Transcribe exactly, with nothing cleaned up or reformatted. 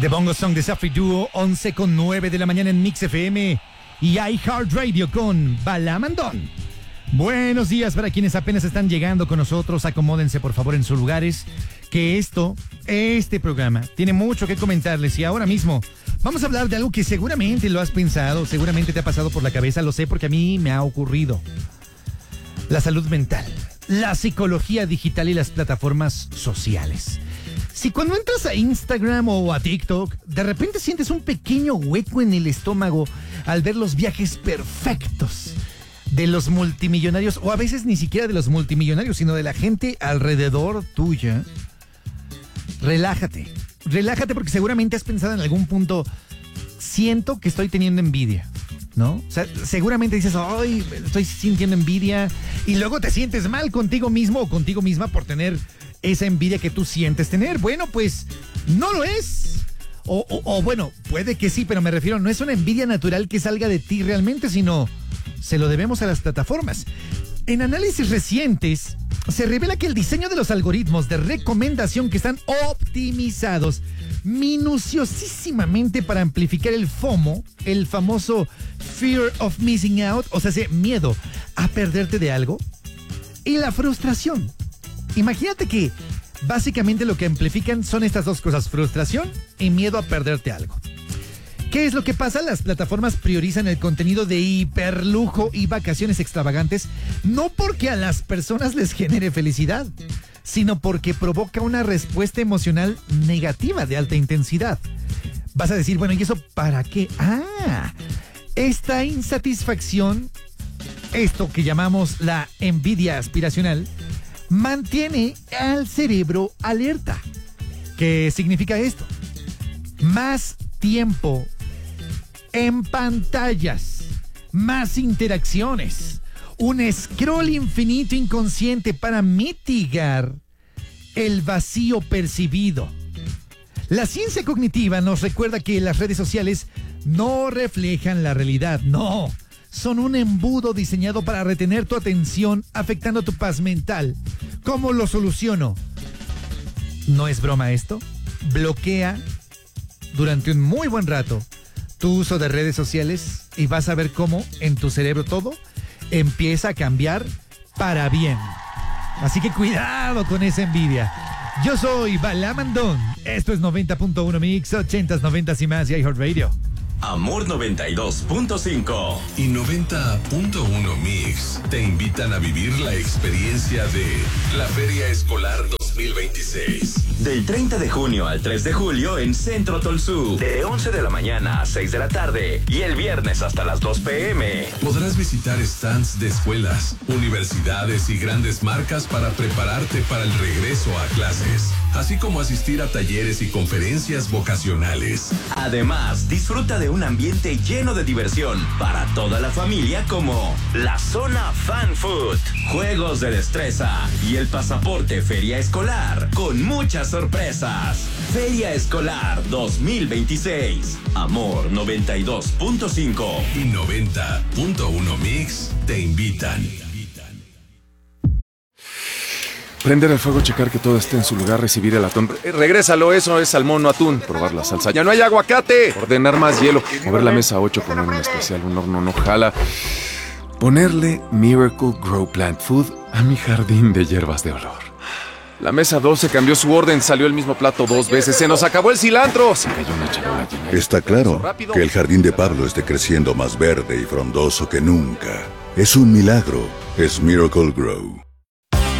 The Bongo Song de Safri Duo, once con nueve de la mañana en Mix F M y iHeartRadio con Balamandón. Buenos días para quienes apenas están llegando con nosotros. Acomódense por favor en sus lugares, que esto, este programa, tiene mucho que comentarles. Y ahora mismo vamos a hablar de algo que seguramente lo has pensado, seguramente te ha pasado por la cabeza, lo sé porque a mí me ha ocurrido. La salud mental, la psicología digital y las plataformas sociales. Si cuando entras a Instagram o a TikTok, de repente sientes un pequeño hueco en el estómago al ver los viajes perfectos de los multimillonarios, o a veces ni siquiera de los multimillonarios, sino de la gente alrededor tuya, relájate, relájate porque seguramente has pensado en algún punto, siento que estoy teniendo envidia, ¿no? O sea, seguramente dices, ay, estoy sintiendo envidia, y luego te sientes mal contigo mismo o contigo misma por tener esa envidia que tú sientes tener. Bueno, pues no lo es. O, o, o bueno, puede que sí, pero me refiero, no es una envidia natural que salga de ti realmente, sino se lo debemos a las plataformas. En análisis recientes se revela que el diseño de los algoritmos de recomendación que están optimizados minuciosísimamente para amplificar el FOMO, el famoso Fear of Missing Out, o sea, ese miedo a perderte de algo, y la frustración. Imagínate que básicamente lo que amplifican son estas dos cosas, frustración y miedo a perderte algo. ¿Qué es lo que pasa? Las plataformas priorizan el contenido de hiperlujo y vacaciones extravagantes, no porque a las personas les genere felicidad, sino porque provoca una respuesta emocional negativa de alta intensidad. Vas a decir, bueno, ¿y eso para qué? Ah, esta insatisfacción, esto que llamamos la envidia aspiracional, mantiene al cerebro alerta. ¿Qué significa esto? Más tiempo en pantallas, más interacciones, un scroll infinito inconsciente para mitigar el vacío percibido. La ciencia cognitiva nos recuerda que las redes sociales no reflejan la realidad, no. Son un embudo diseñado para retener tu atención, afectando tu paz mental. ¿Cómo lo soluciono? ¿No es broma esto? Bloquea durante un muy buen rato tu uso de redes sociales y vas a ver cómo en tu cerebro todo empieza a cambiar para bien. Así que cuidado con esa envidia. Yo soy Balamandón. Esto es noventa punto uno Mix, ochentas, noventas y más y iHeartRadio. Amor noventa y dos punto cinco y noventa punto uno Mix te invitan a vivir la experiencia de la Feria Escolar dos mil veintiséis. Del treinta de junio al tres de julio en Centro Tolsú, de once de la mañana a seis de la tarde y el viernes hasta las dos pm. Podrás visitar stands de escuelas, universidades y grandes marcas para prepararte para el regreso a clases, así como asistir a talleres y conferencias vocacionales. Además, disfruta de un ambiente lleno de diversión para toda la familia, como la zona Fan Food, juegos de destreza y el pasaporte Feria Escolar con muchas sorpresas. Feria Escolar dos mil veintiséis. Amor noventa y dos punto cinco y noventa punto uno Mix te invitan. Prender el fuego, checar que todo esté en su lugar, recibir el atún. Eh, regrésalo, eso es salmón, no atún. Probar la salsa. ¡Ya no hay aguacate! Ordenar más hielo. Mover la mesa ocho, poner un especial, un horno no jala. Ponerle Miracle Grow Plant Food a mi jardín de hierbas de olor. La mesa doce cambió su orden, salió el mismo plato dos veces. ¡Se nos acabó el cilantro! Se cayó una charola llena. Está claro que el jardín de Pablo esté creciendo más verde y frondoso que nunca. Es un milagro. Es Miracle Grow.